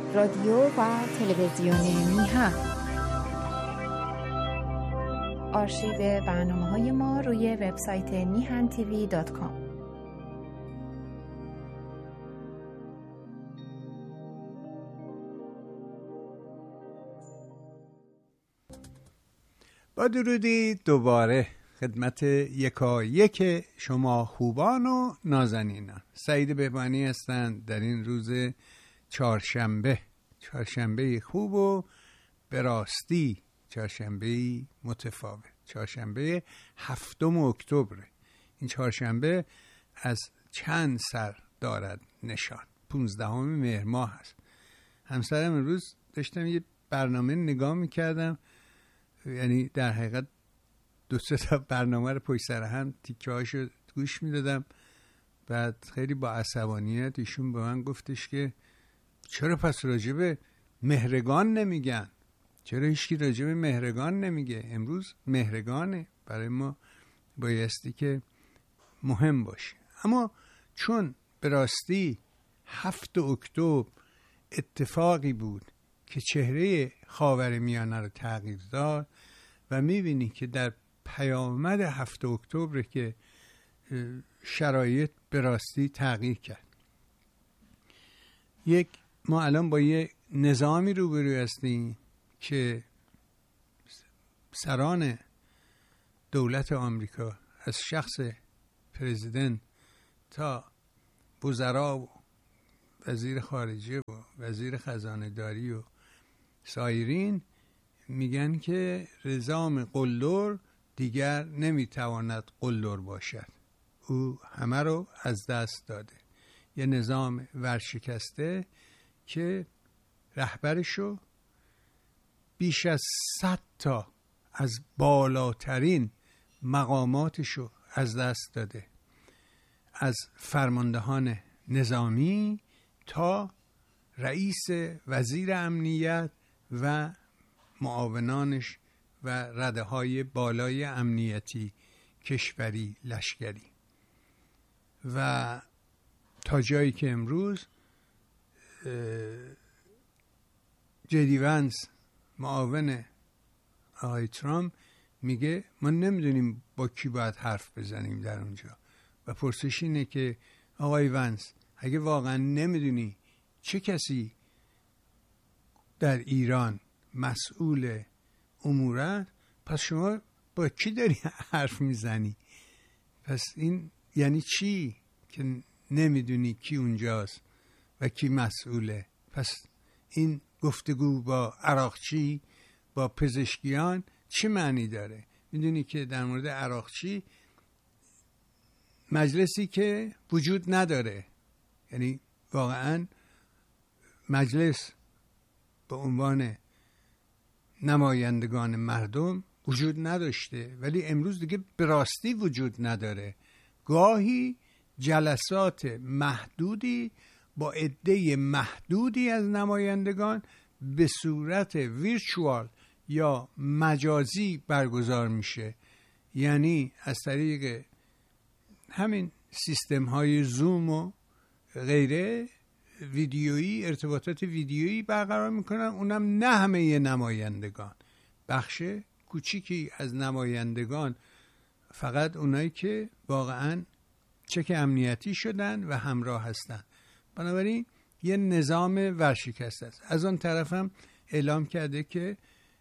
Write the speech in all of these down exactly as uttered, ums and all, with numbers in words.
رادیو و تلویزیون میهن. آرشیو برنامه‌های ما روی وبسایت میهن تیوی دات کام. با درودی دوباره خدمت یکا یک شما خوبان و نازنینان. سعید بهبانی هستند در این روز چهارشنبه چهارشنبه خوب و به راستی چهارشنبه متفاوت، چهارشنبه هفتم اکتبر. این چهارشنبه از چند سر دارد نشان. پونزدهم مهر ماه هست. همسرم امروز داشتم یه برنامه نگاه میکردم، یعنی در حقیقت دو سه تا برنامه رو پشت سر هم تیکه هاشو گوش میدادم. بعد خیلی با عصبانیت ایشون به من گفتش که چرا پس راجب مهرگان نمیگن؟ چرا هیچکی راجب مهرگان نمیگه؟ امروز مهرگانه، برای ما بایستی که مهم باشه. اما چون به راستی هفت اکتبر اتفاقی بود که چهره خاورمیانه رو تغییر داد و میبینی که در پیامد هفت اکتبر که شرایط به راستی تغییر کرد. یک ما الان با یک نظامی روبروی هستیم که سران دولت آمریکا از شخص پرزیدنت تا وزرا و وزیر خارجه و وزیر خزانه داری و سایرین میگن که نظام قلدر دیگر نمیتواند قلدر باشد. او همه رو از دست داده. یه نظام ورشکسته که رهبرشو بیش از صد تا از بالاترین مقاماتشو از دست داده، از فرماندهان نظامی تا رئیس وزیر امنیت و معاونانش و رده های بالای امنیتی کشوری لشکری. و تا جایی که امروز جدی ونس معاون آقای ترامپ میگه ما نمیدونیم با کی باید حرف بزنیم در اونجا. و پرسش اینه که آقای ونس اگه واقعا نمیدونی چه کسی در ایران مسئول اموره، پس شما با کی داری حرف میزنی؟ پس این یعنی چی که نمیدونی کی اونجاست و کی مسئوله؟ پس این گفتگو با عراقچی، با پزشکیان چه معنی داره؟ میدونی که در مورد عراقچی مجلسی که وجود نداره، یعنی واقعا مجلس به عنوان نمایندگان مردم وجود نداشته، ولی امروز دیگه به راستی وجود نداره. گاهی جلسات محدودی با عده محدودی از نمایندگان به صورت ویرچوال یا مجازی برگزار میشه، یعنی از طریق همین سیستم های زوم و غیره ویدیویی، ارتباطات ویدیویی برقرار میکنن. اونم نه همه نمایندگان، بخش کوچیکی از نمایندگان، فقط اونایی که واقعا چک امنیتی شدن و همراه هستن. بنابراین یه نظام ورشکسته است. از اون طرف هم اعلام کرده که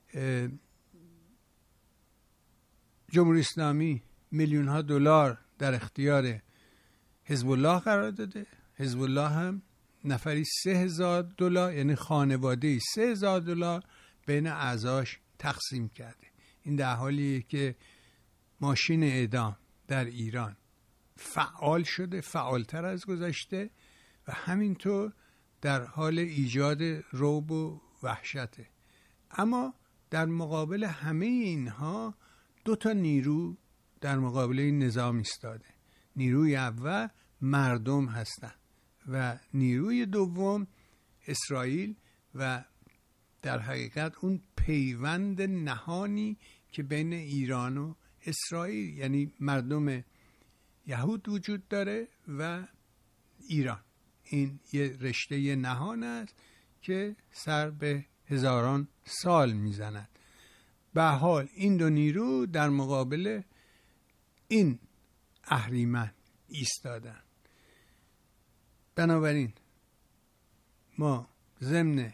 جمهوری اسلامی میلیون ها دلار در اختیار حزب الله قرار داده. حزب الله هم نفری سه هزار دلار، یعنی خانواده‌ای سه هزار دلار بین اعضاش تقسیم کرده. این در حالیه که ماشین اعدام در ایران فعال شده، فعالتر از گذشته، و همینطور در حال ایجاد رعب و وحشته. اما در مقابل همه اینها دو تا نیرو در مقابل این نظام ایستاده. نیروی اول مردم هستند و نیروی دوم اسرائیل و در حقیقت اون پیوند نهانی که بین ایران و اسرائیل، یعنی مردم یهود وجود داره و ایران. این یه رشته نهان است که سر به هزاران سال میزند. به حال این دو نیرو در مقابل این اهریمن ایستادن. بنابراین ما ضمن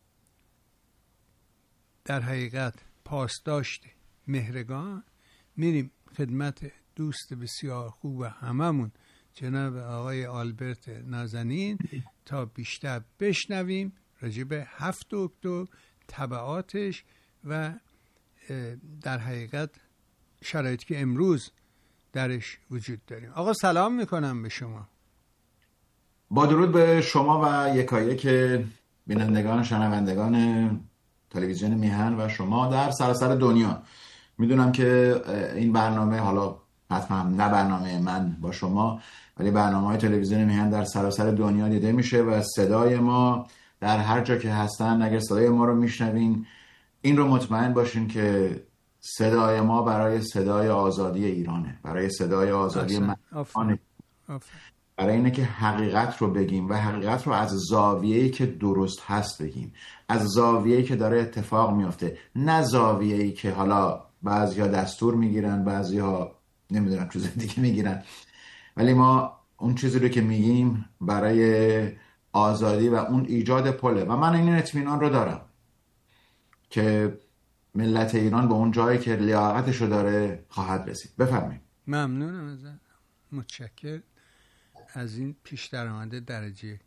در حقیقت پاسداشت مهرگان میریم خدمت دوست بسیار خوب هممون جناب آقای آلبرت نازنین تا بیشتر بشنویم راجع به هفت اکتبر، تبعاتش و در حقیقت شرایطی که امروز درش وجود داریم. آقا سلام میکنم به شما. با درود به شما و یکایک بینندگان شنوندگان تلویزیون میهن و شما در سراسر دنیا. میدونم که این برنامه، حالا حتما نه برنامه من با شما، ولی برنامه های تلویزیون میهن در سراسر دنیا دیده میشه و صدای ما در هر جا که هستن، اگر صدای ما رو میشنوین این رو مطمئن باشین که صدای ما برای صدای آزادی ایرانه، برای صدای آزادی مردمان، برای اینه که حقیقت رو بگیم و حقیقت رو از زاویه‌ای که درست هست بگیم، از زاویه‌ای که داره اتفاق میفته، نه زاویه‌ای که حالا بعضی‌ها دستور میگیرن، بعضی‌ها نمیدونم چیز دیگه میگیرن، ولی ما اون چیزی رو که میگیم برای آزادی و اون ایجاد پله. و من این اطمینان رو دارم که ملت ایران به اون جایی که لیاقتش رو داره خواهد رسید. بفرمایید. ممنونم ازت، متشکرم از این پیش درآمده درجه.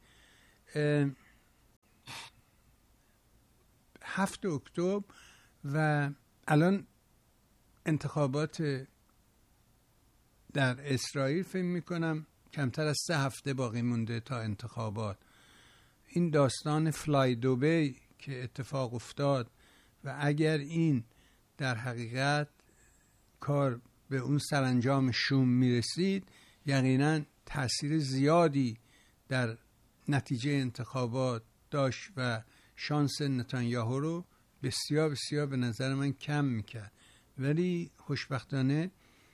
هفت اکتبر و الان انتخابات در اسرائیل، فکر میکنم کمتر از سه هفته باقی مونده تا انتخابات. این داستان فلای دوبی که اتفاق افتاد و اگر این در حقیقت کار به اون سرانجام شوم میرسید، یقینا تأثیر زیادی در نتیجه انتخابات داشت و شانس نتانیاهو رو بسیار بسیار به نظر من کم میکرد. ولی خوشبختانه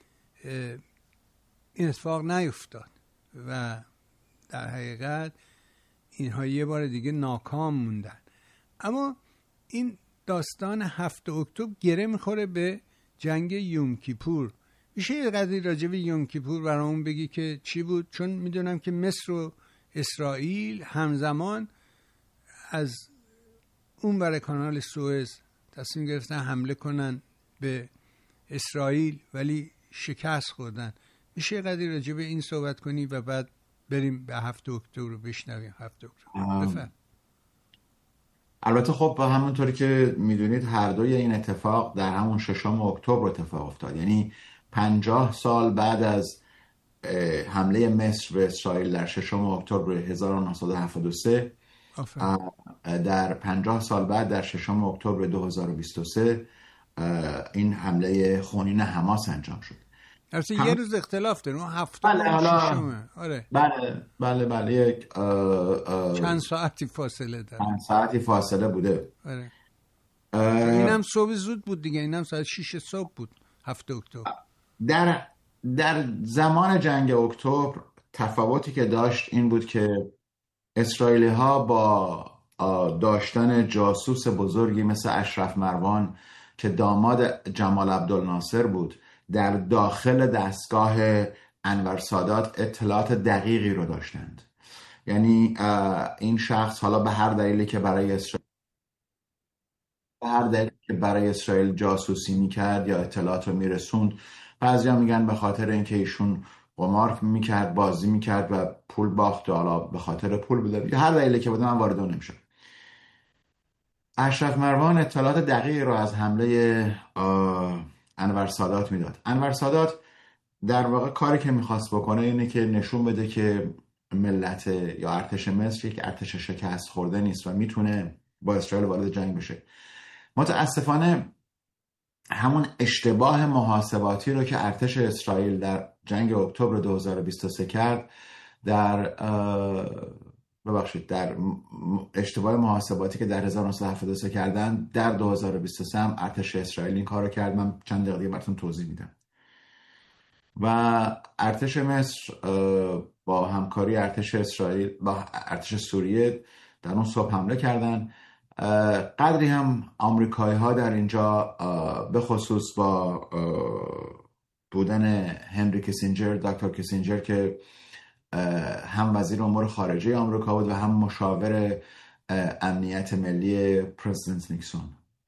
این اتفاق نیفتاد و در حقیقت اینها یه بار دیگه ناکام موندن. اما این داستان هفت اکتبر گره میخوره به جنگ یوم کیپور. میشه یه قدری راجع به یوم کیپور برامون بگی که چی بود؟ چون میدونم که مصر و اسرائیل همزمان از اون برای کانال سوئز تصمیم گرفتن حمله کنن به اسرائیل ولی شکست خوردن. میشه یه قدری راجع به این صحبت کنی و بعد بریم به هفت اکتبر رو بشنویم. هفت اکتبر بفرم. البته خب همونطوری که میدونید هر دوی این اتفاق در همون ششم اکتبر اتفاق افتاد، یعنی پنجاه سال بعد از حمله مصر به اسرائیل در ششم اکتبر هزار و نهصد و هفتاد و سه، در پنجاه سال بعد در ششم اکتبر دو هزار و بیست و سه این حمله خونین حماس انجام شد. البته هم... یه روز اختلاف داره، اون هفتم بله و ششمه. آره. بله بله بله یک چند ساعتی فاصله داره. چند ساعتی فاصله بوده. آره. اینم صبح زود بود دیگه، اینم ساعت شش صبح بود هفت اکتبر. در در زمان جنگ اکتبر تفاوتی که داشت این بود که اسرائیلی ها با داشتن جاسوس بزرگی مثل اشرف مروان که داماد جمال عبدالناصر بود در داخل دستگاه انور سادات اطلاعات دقیقی رو داشتند. یعنی این شخص حالا به هر دلیلی که برای اسرائیل به هر دلیلی که برای اسرائیل جاسوسی میکرد یا اطلاعات رو میرسوند، بعضیا میگن به خاطر اینکه ایشون قمار میکرد، بازی میکرد و پول باخت و حالا به خاطر پول بوده، هر دلیلی که بوده، من وارد اون نمیشم. اشرف مروان اطلاعات دقیقی رو از حمله انور سادات میداد. انور سادات در واقع کاری که میخواست بکنه اینه که نشون بده که ملت یا ارتش مصر یک ارتش شکست خورده نیست و میتونه با اسرائیل وارد جنگ بشه. متاسفانه همون اشتباه محاسباتی رو که ارتش اسرائیل در جنگ اکتبر دو هزار و بیست و سه کرد، در ببخشید در اشتباه محاسباتی که در هزار و نهصد و هفتاد و سه کردن، در دو هزار و بیست و سه هم ارتش اسرائیل این کار رو کرد. من چند دقیقه دیگه براتون توضیح میدم. و ارتش مصر با همکاری ارتش اسرائیل با ارتش سوریه در اون صبح حمله کردن. قدری هم آمریکایی ها در اینجا به خصوص با بودن هنری کیسینجر، دکتر کیسینجر که هم وزیر امور خارجه آمریکا بود و هم مشاور امنیت ملی پرزیدنت نیکسون،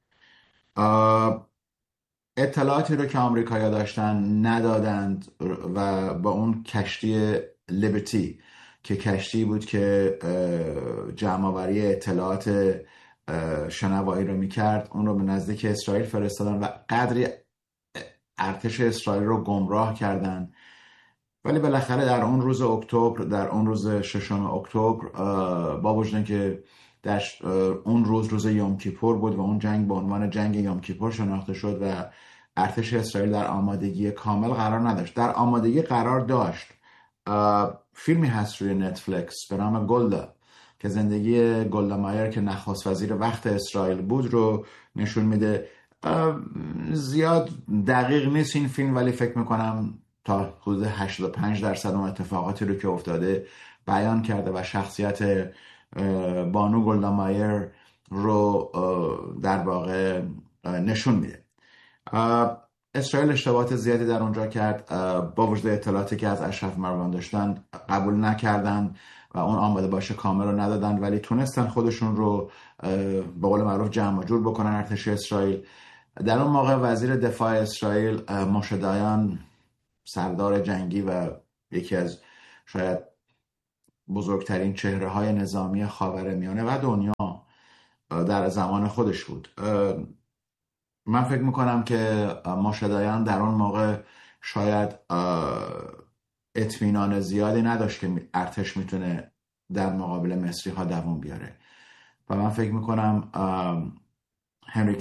اطلاعاتی رو که آمریکایی‌ها داشتن ندادند و با اون کشتی لیبرتی که کشتی بود که جمع‌آوری اطلاعات شنوایی رو میکرد، اون رو به نزدیک اسرائیل فرستادن و قدری ارتش اسرائیل رو گمراه کردن. ولی بالاخره در اون روز اکتبر، در اون روز ششم اکتبر، با وجود که در اون روز روز یوم کیپور بود و اون جنگ به عنوان جنگ یوم کیپور شناخته شد و ارتش اسرائیل در آمادگی کامل قرار نداشت. در آمادگی قرار داشت. فیلمی هست روی نتفلیکس به نام گلدا که زندگی گلدا مایر که نخست وزیر وقت اسرائیل بود رو نشون میده. زیاد دقیق نیست این فیلم، ولی فکر میکنم تا حدود هشتاد و پنج درصد اون اتفاقاتی رو که افتاده بیان کرده و شخصیت بانو گلدا مایر رو در واقع نشون میده. اسرائیل اشتباهات زیادی در اونجا کرد. با وجود اطلاعاتی که از اشرف مروان داشتن قبول نکردن و اون آماده باشه کامل رو ندادن، ولی تونستن خودشون رو به قول معروف جمع جور بکنن ارتش اسرائیل. در اون موقع وزیر دفاع اسرائیل موشه دایان، سردار جنگی و یکی از شاید بزرگترین چهره های نظامی خاورمیانه و دنیا در زمان خودش بود. من فکر میکنم که موشه دایان در اون موقع شاید اطمینان زیادی نداشت که ارتش میتونه در مقابل مصری ها دوام بیاره و من فکر میکنم هنری